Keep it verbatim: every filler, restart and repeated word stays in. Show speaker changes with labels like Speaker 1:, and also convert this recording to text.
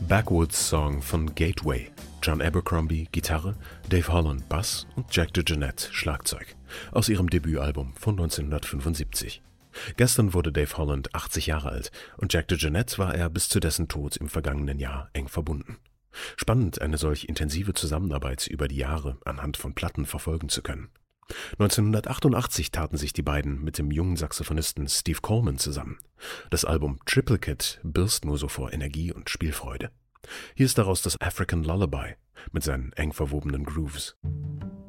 Speaker 1: Backwoods Song von Gateway. John Abercrombie Gitarre, Dave Holland Bass und Jack DeJohnette Schlagzeug. Aus ihrem Debütalbum von neunzehnhundertfünfundsiebzig. Gestern wurde Dave Holland achtzig Jahre alt und Jack DeJohnette war er bis zu dessen Tod im vergangenen Jahr eng verbunden. Spannend, eine solch intensive Zusammenarbeit über die Jahre anhand von Platten verfolgen zu können. neunzehnhundertachtundachtzig taten sich die beiden mit dem jungen Saxophonisten Steve Coleman zusammen. Das Album Triplicate birst nur so vor Energie und Spielfreude. Hier ist daraus das African Lullaby mit seinen eng verwobenen Grooves.